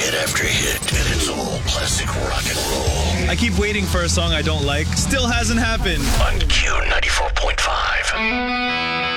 hit after hit, and it's all classic rock and roll. I keep waiting for a song I don't like. Still hasn't happened. On Q94.5.